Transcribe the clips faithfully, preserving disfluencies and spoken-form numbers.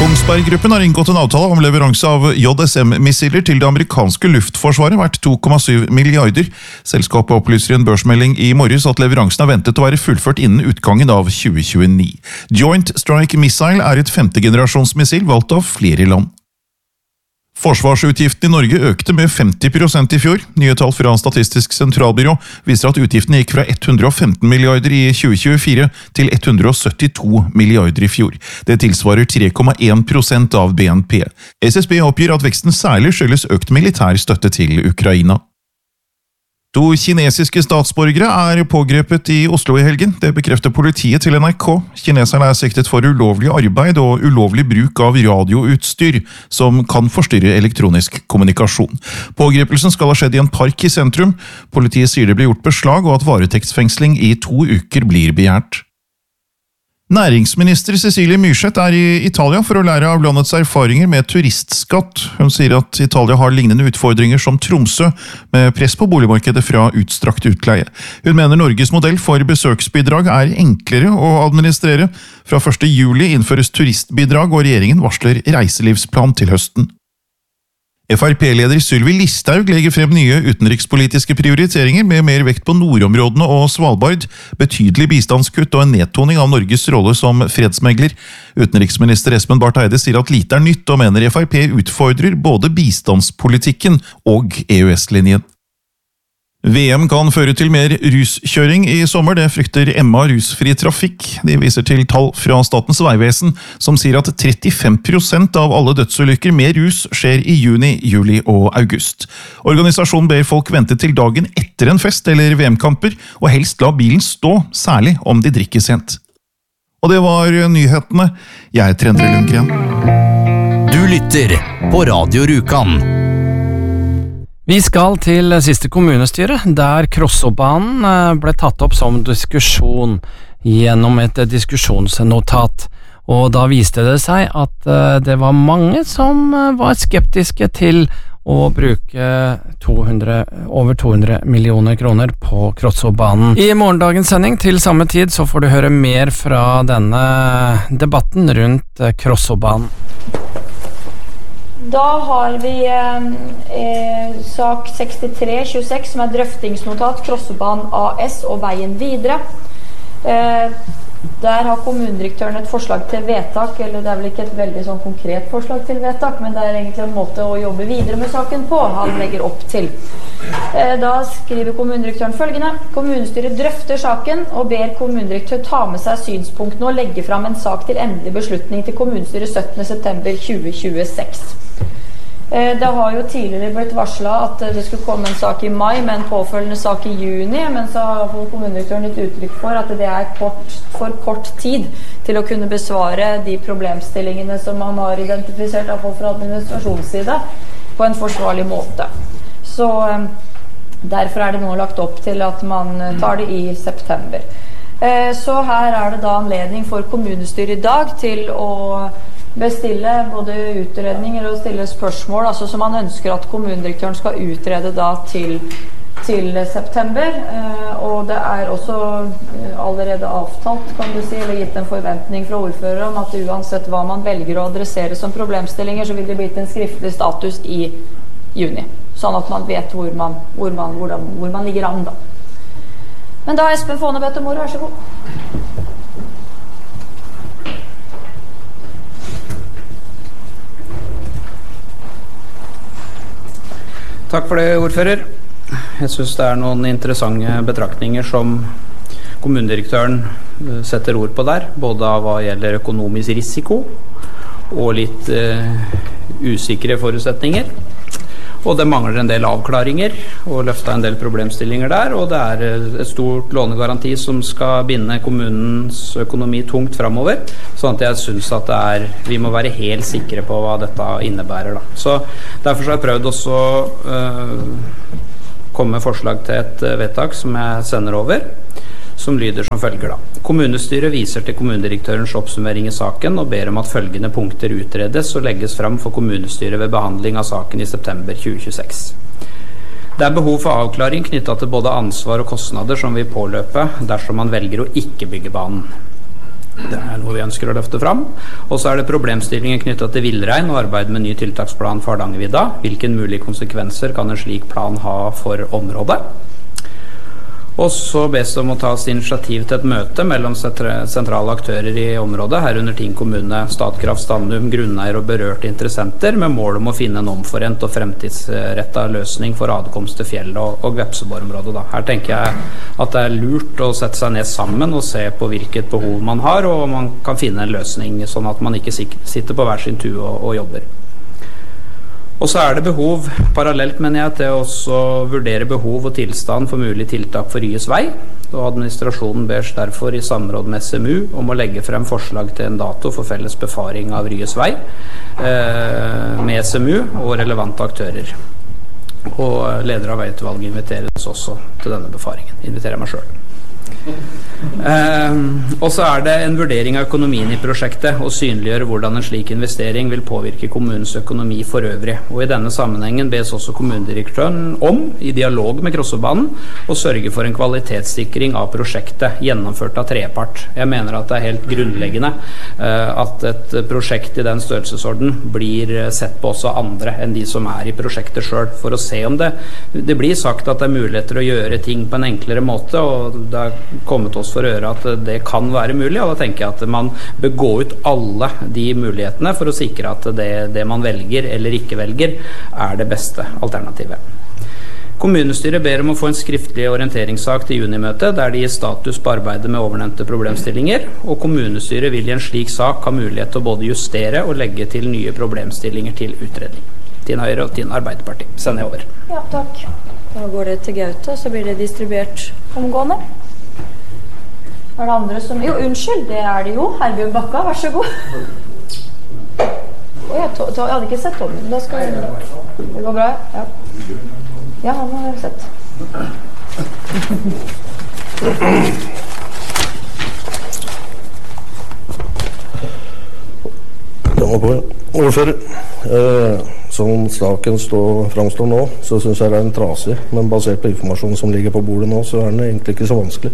Kongsberg-gruppen har inngått en avtale om leveranse av J S M-missiler til det amerikanske luftforsvaret verdt to komma syv milliarder. Selskapet opplyser i en børsmelding i morges at leveransen er ventet å være fullført innen utgangen av tjue tjueni. Joint Strike Missile er et femtegenerasjonsmissil valgt av flere land. Forsvarsutgiftene i Norge økte med femti prosent i fjor. Nye tall fra Statistisk sentralbyrå viser at utgiftene gikk fra hundre og femten milliarder i tjue tjuefire til hundre og syttito milliarder i fjor. Det tilsvarer tre komma én prosent av B N P. S S B oppgir at veksten særlig skyldes økt militær støtte til Ukraina. To kinesiske statsborgere er pågrepet i Oslo i helgen. Det bekrefter politiet til N R K. Kineserne er siktet for ulovlig arbeid og ulovlig bruk av radioutstyr, som kan forstyrre elektronisk kommunikasjon. Pågrepelsen skal ha skjedd i en park i sentrum. Politiet sier det ble gjort beslag, og at varetektsfengsling i to uker blir begjært. Næringsminister Cecilie Myrseth er i Italia for å lære av landets erfaringer med turistskatt. Hun sier at Italia har lignende utfordringer som Tromsø, med press på boligmarkedet fra utstrakt utleie. Hun mener Norges modell for besøksbidrag er enklere å administrere. Fra første juli innføres turistbidrag, og regjeringen varsler reiselivsplan til høsten. F R P-leder Sylvi Listhaug legger frem nye utenrikspolitiske prioriteringer med mer vekt på nordområdene og Svalbard, betydelig bistandskutt og en nedtoning av Norges rolle som fredsmegler. Utenriksminister Espen Barth Eide sier at lite er nytt og mener F R P utfordrer både bistandspolitikken og E U S-linjen. V M kan føre til mer ruskjøring i sommer, det frykter Emma Rusfri Trafikk. De viser til tall fra Statens vegvesen, som sier at trettifem prosent av alle dødsulykker med rus skjer i juni, juli og august. Organisasjonen ber folk vente til dagen etter en fest eller V M-kamper, og helst la bilen stå, særlig om de drikker sent. Og det var nyhetene. Jeg heter Endre Lundgren. Du lytter på Radio Rjukan. Vi skal til siste kommunestyre, der Krossobanen ble tatt opp som diskusjon gjennom et diskusjonsnotat. Og da viste det seg at det var mange som var skeptiske til å bruke to hundre, over to hundre millioner kroner på Krossobanen. I morgendagens sending til samme tid så får du høre mer fra denne debatten rundt Krossobanen. Da har vi eh, sak sekstitre tjueseks, som er drøftingsnotat, Krossobanen A S og veien videre. Eh, der har kommunedirektøren et forslag til vedtak, eller det er vel ikke et veldig sånn konkret forslag til vedtak, men det er egentlig en måte å jobbe videre med saken på, han legger opp til. Eh, da skriver kommunedirektøren følgende: kommunestyret drøfter saken og ber kommunedirektør ta med seg synspunktene og legge frem en sak til endelig beslutning til kommunestyret syttende september tjue tjueseks. Det har jo tidligere blitt varslet at det skulle komme en sak i mai med en påfølgende sak i juni, men så har kommunedirektøren gitt uttrykk for at det er kort, for kort tid til å kunne besvare de problemstillingene som man har identifisert, i hvert fall fra administrasjonsside, på en forsvarlig måte. Så derfor er det nå lagt opp til at man tar det i september. Så her er det da anledning for kommunestyret i dag til å bestille både utredninger og stille spørsmål, altså som man ønsker at kommunedirektøren skal utrede da til, til september, eh, og det er også allerede avtalt, kan du si, eller gitt en forventning fra ordfører om at uansett hva man velger å adressere som problemstillinger, så vil det bli en skriftlig status i juni, sånn at man vet hvor man, hvor man, hvor man, hvor man ligger an da. Men da Espen Fåne bedt om ordet, vær så god. Takk for det, ordfører. Jeg synes det er noen interessante betraktninger som kommunedirektøren setter ord på der, både av hva gjelder økonomisk risiko og litt uh, usikre forutsetninger. Og det mangler en del avklaringer og løftet en del problemstillinger der, og det er et stort lånegaranti som skal binde kommunens økonomi tungt fremover, sånn at jeg synes at det er, vi må være helt sikre på hva dette innebærer da. Så derfor har jeg prøvd også å øh, komme med forslag til et vedtak som jeg sender over, som lyder som følger da. Kommunestyret viser til kommunedirektørens oppsummering i saken og ber om at følgende punkter utredes og legges frem for kommunestyret ved behandling av saken i september tjue tjueseks. Det er behov for avklaring knyttet til både ansvar og kostnader som vil påløpe dersom man velger å ikke bygge banen. Det er noe vi ønsker å løfte fram. Og så er det problemstillingen knyttet til villrein og arbeid med ny tiltaksplan for Hardangervidda. Hvilken mulige konsekvenser kan en slik plan ha for området? Og så bes det om å ta initiativ til et møte mellom sentrale aktører i området, herunder Tinn kommune, Statkraft, Standum, grunneier og berørte interessenter, med mål om å finne en omforent og fremtidsrettet løsning for adkomst til fjell og, og Vepseborg-området. Her tenker jeg at det er lurt å sette seg ned sammen og se på hvilket behov man har, og man kan finne en løsning sånn at man ikke sitter på hver sin tue og, og jobber. Og så er det behov, parallelt mener jeg, til å også vurdere behov og tilstand for mulig tiltak for Ryes vei, og administrasjonen bes derfor i samråd med S M U om å legge frem forslag til en dato for felles befaring av Ryes vei eh, med S M U og relevante aktører. Og leder av veiutvalget inviteres også til denne befaringen. Inviterer meg selv. Uh, og så er det en vurdering av økonomien i prosjektet og synliggjøre hvordan en slik investering vil påvirke kommunens økonomi for øvrig, og i denne sammenhengen bes også kommunedirektøren om, i dialog med Krossobanen, å sørge for en kvalitetssikring av prosjektet gjennomført av trepart. Jeg mener at det er helt grunnleggende uh, at et prosjekt i den størrelsesorden blir sett på også andre enn de som er i prosjektet selv, for å se om det det blir sagt at det er muligheter å gjøre ting på en enklere måte, og det er kommet oss for øre at det kan være mulig, og da tenker jeg at man bør gå ut alle de mulighetene for å sikre at det, det man velger eller ikke velger er det beste alternativet. Kommunestyret ber om å få en skriftlig orienteringssak til junimøtet der de gir status på arbeidet med overnevnte problemstillinger, og kommunestyret vil i en slik sak ha mulighet til å både justere og legge til nye problemstillinger til utredning. Tinn Høyre og Tinn Arbeiderparti. Send jeg over. Ja, takk. Da går det til Gaute, så blir det distribuert omgående. Er det andre som... Jo, unnskyld, det er det jo. Herbjørn Bakka, vær så god. Å, jeg, to, to, jeg hadde ikke sett om den. Da skal jeg... Det går bra, ja. Ja, han har jeg sett. Det må gå, ordfører. Eh, som saken står, framstår nå, så synes jeg det er en trasig, men basert på informasjonen som ligger på bordet nå, så er den egentlig ikke så vanskelig.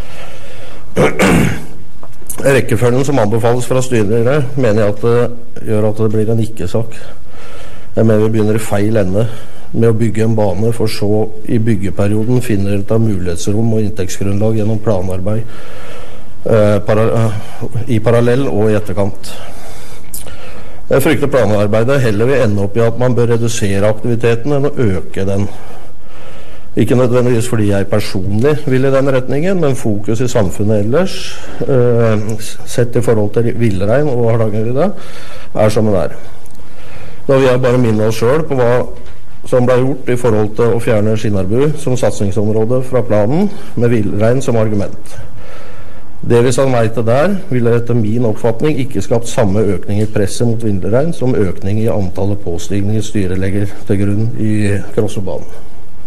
Rekkefølgen som anbefales fra styret mener jeg at det gjør at det blir en ikke-sak. Jeg mener vi begynner i feil ende med å bygge en bane, for så i byggeperioden finner ut av mulighetsrom og inntektsgrunnlag gjennom planarbeid eh, para, i parallell og i etterkant. Jeg frykter planarbeidet heller vil ende opp i at man bør redusere aktiviteten enn å øke den. Ikke nødvendigvis fordi jeg personlig vil i den retningen, men fokus i samfunnet ellers, eh, sett i forhold til villrein og Hardangervidda, er som den er. Da vil jeg bare minne oss selv på hva som ble gjort i forhold til å fjerne Skinnarbu som satsingsområde fra planen, med villrein som argument. Det vi sa nei til der, ville etter min oppfatning ikke skapt samme økning i presset mot villrein som økning i antallet påstigninger styret legger til grunn i Krossobanen.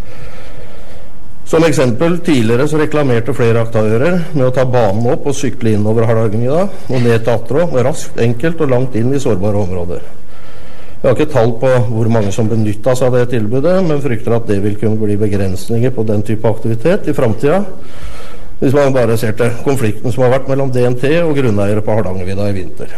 Som eksempel, tidligere så reklamerte flere aktører med å ta banen opp og sykle innover Hardangervidda og ned til Atrå, raskt, enkelt og langt inn i sårbare områder. Jeg har ikke tall på hvor mange som benyttet seg av det tilbudet, men frykter at det vil kunne bli begrensninger på den type aktivitet i fremtiden, hvis man bare ser til konflikten som har vært mellom D N T og grunneiere på Hardangervidda i vinter.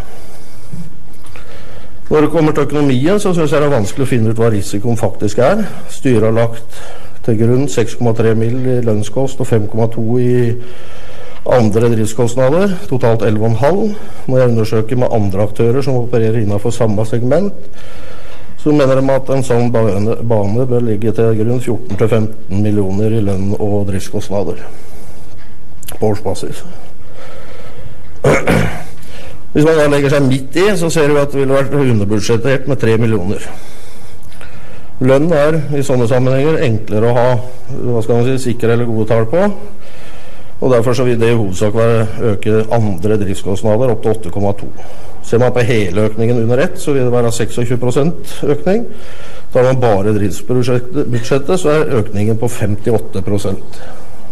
Når det kommer til økonomien, så synes jeg det er vanskelig å finne ut hva risikoen faktisk er. Styret har lagt til grunn seks komma tre mill. I lønnskost og fem komma to i andre driftskostnader, totalt elleve komma fem. Når jeg undersøker med andre aktører som opererer innenfor samme segment, så mener de at en sånn bane, bane bør ligge til grunn fjorten til femten millioner i lønn og driftskostnader på årsbasis. Hvis man da legger seg midt i, så ser vi at det ville vært underbudsjettert med tre millioner. Lønn er i sånne sammenhenger enklere å ha, hva skal man si, sikre eller gode tall på, og derfor så vil det i hovedsak være øke andre driftskostnader opp til åtte komma to. Ser man på hele økningen under ett, så vil det være seksogtjue prosent økning. Tar man bare driftsbudsjettet, så er økningen på femtiåtte prosent.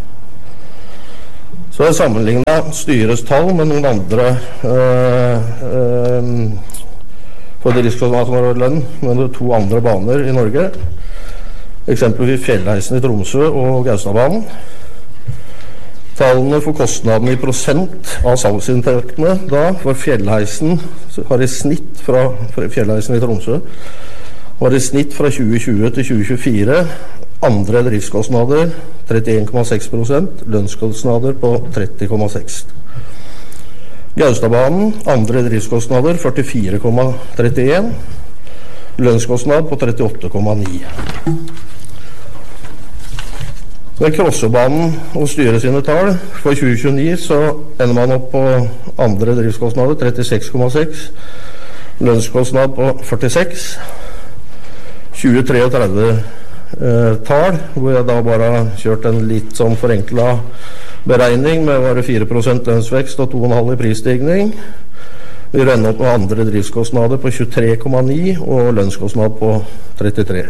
Så jeg sammenlignet styrets tall med noen andre øh, øh, for driftskostnader og lønn med to andre baner i Norge, eksempelvis Fjellheisen i Tromsø og Gaustadbanen. Tallene for kostnadene i prosent av salgsinntektene da for fjellheisen har i snitt fra fjellheisen i Tromsø var i snitt fra tjue tjue til tjue tjuefire andre driftskostnader trettien komma seks prosent, lønnskostnader på tretti komma seks. Gaustadbanen andre driftskostnader førtifire komma trettien, lønnskostnad på trettiåtte komma ni. Med Krossebanen og styret sine tall for tjue tjueni så ender man opp på andre driftskostnader trettiseks komma seks, lønnskostnad på førtiseks, tjue tretti eh, tall, hvor jeg da bare har kjørt en litt sånn forenklet beregning med bare fire prosent lønnsvekst og to komma fem i prisstigning. Vi renner opp med andre driftskostnader på tjuetre komma ni og lønnskostnad på trettitre.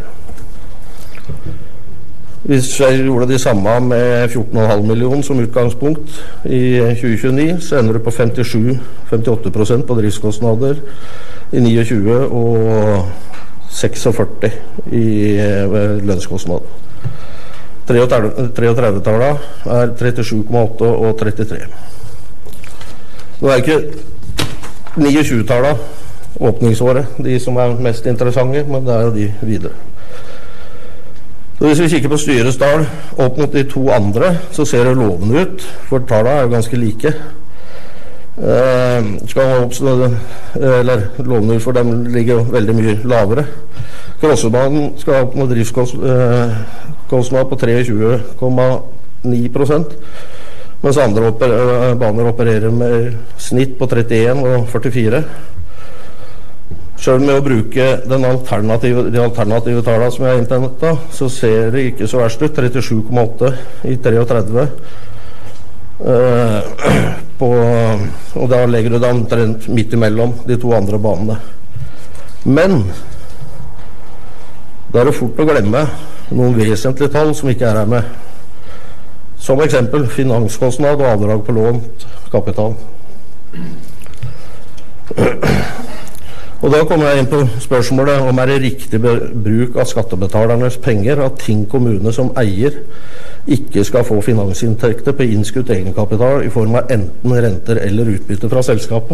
Hvis jeg gjorde det samme med fjorten komma fem millioner som utgangspunkt i tjue tjueni, så ender du på femtisju til femtiåtte prosent på driftskostnader i tjuenio og førtiseks i lønnskostnad. treogtretti-tallene er trettisju komma åtte og trettitre. Nå er ikke tjuenio-tallene åpningsåret de som er mest interessante, men det er jo de videre. Så hvis vi kikker på styrets tall opp mot de to andre, så ser det lovende ut, for tallene er jo ganske like. Eh, skal man oppstå, eller lovende ut, for dem ligger jo veldig mye lavere. Krossebanen skal opp med driftskostnad på tjuetre komma ni prosent, mens andre oper, baner opererer med snitt på trettien og førtifire. Selv med å bruke den alternative, de alternative tallene som jeg har inntentet, så ser det ikke så verst ut. trettisju komma åtte i treogtretti. Eh, på, og da legger du den omtrent midt imellom de to andre banene. Men da er det fort å glemme noen vesentlige tall som ikke er her med. Som eksempel finanskostnad og avdrag på lånt kapital. Og da kommer jeg inn på spørsmålet om er det riktig bruk av skattebetalernes penger at Tinn kommune som eier ikke skal få finansinntekter på innskutt egenkapital i form av enten renter eller utbytte fra selskapet.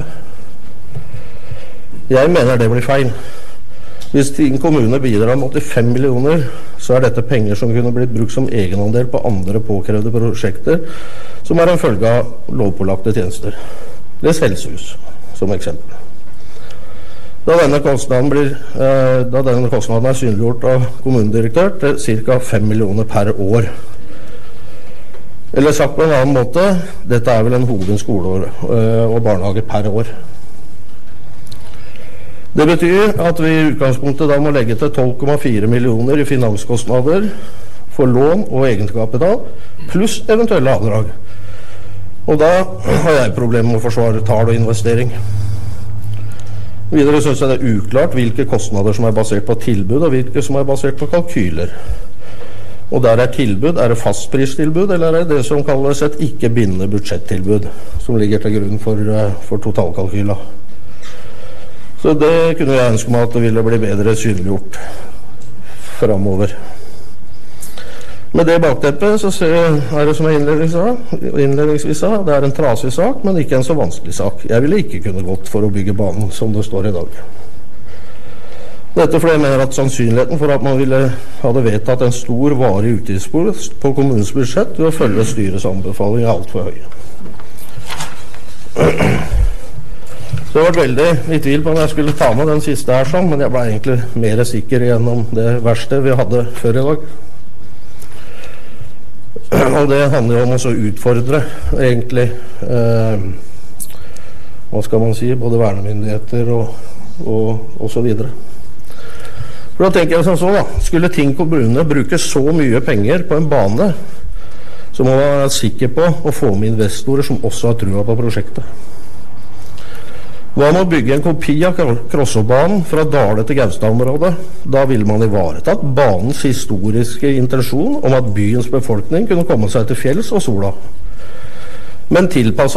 Jeg mener det blir feil. Hvis Tinn kommune bidrar med åttifem millioner, så er dette penger som kunne blitt brukt som egenandel på andre påkrevde prosjekter, som er en følge av lovpålagte tjenester. Les helsehus, som eksempel. Da denne kostnaden, blir, eh, da denne kostnaden er synliggjort av kommunedirektør til ca. fem millioner per år. Eller sagt på en annen måte, dette er vel en hovedens skoleår eh, og barnehage per år. Det betyr at vi i utgangspunktet da må legge til tolv komma fire millioner i finanskostnader for lån og egenkapital, pluss eventuelle avdrag. Og da har jeg problemer med å forsvare tall og investering. Videre synes jeg det er uklart hvilke kostnader som er basert på tilbud og hvilke som er basert på kalkyler. Og der er tilbud, er det fastpristilbud eller er det det som kalles et ikke bindende budsjettilbud som ligger til grunn for, for totalkalkyla. Så det kunne jeg ønske meg at det ville bli bedre synliggjort fremover. Med det bakteppet så er det som jeg innledningsvis sa, det er en trasig sak, men ikke en så vanskelig sak. Jeg ville ikke kunne gått for å bygge banen som det står i dag. Dette fordi jeg mener at sannsynligheten for at man ville hadde vedtatt en stor varig utgiftspost på kommunens budsjett ved å følge styrets anbefaling er alt for høy. Så jeg var veldig i tvil på om jeg skulle ta med den siste her sånn, men jeg ble egentlig mer sikker gjennom det verste vi hadde før i dag. Og det handler jo om å utfordre egentlig eh, hva skal man si, både vernemyndigheter og, og, og så videre. For da tenker jeg sånn så da, skulle Tinn kommune bruke så mye penger på en bane, så må man være sikker på å få med investorer som også har trua på prosjektet. Hva med å bygge en kopi av Krossobanen fra Dale til Gaustad-området? Da vil man ivaretatt banens historiske intensjon om at byens befolkning kunne komme seg til fjells og sola. Men tilpasset